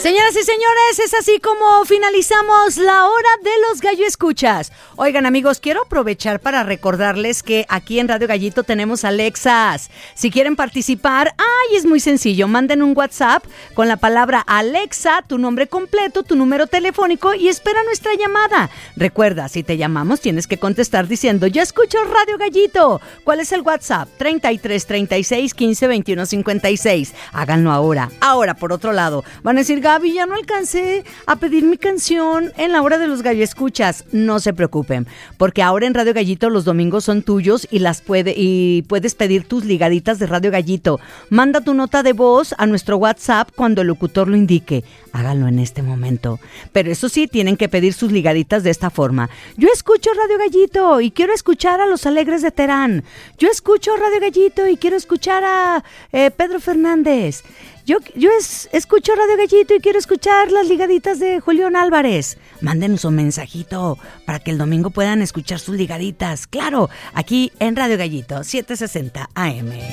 Señoras y señores, es así como finalizamos la hora de los Gallo Escuchas. Oigan, amigos, quiero aprovechar para recordarles que aquí en Radio Gallito tenemos Alexas. Si quieren participar, es muy sencillo. Manden un WhatsApp con la palabra Alexa, tu nombre completo, tu número telefónico y espera nuestra llamada. Recuerda, si te llamamos tienes que contestar diciendo, yo escucho Radio Gallito. ¿Cuál es el WhatsApp? 33 36 15 21 56. Háganlo ahora. Ahora, por otro lado, van a decir, Gaby, ya no alcancé a pedir mi canción en la hora de los Gallo Escuchas. No se preocupen, porque ahora en Radio Gallito los domingos son tuyos y puedes pedir tus ligaditas de Radio Gallito. Manda tu nota de voz a nuestro WhatsApp cuando el locutor lo indique. Háganlo en este momento. Pero eso sí, tienen que pedir sus ligaditas de esta forma. Yo escucho Radio Gallito y quiero escuchar a Los Alegres de Terán. Yo escucho Radio Gallito y quiero escuchar a Pedro Fernández. Yo escucho Radio Gallito y quiero escuchar las ligaditas de Julián Álvarez. Mándenos un mensajito para que el domingo puedan escuchar sus ligaditas. Claro, aquí en Radio Gallito, 760 AM.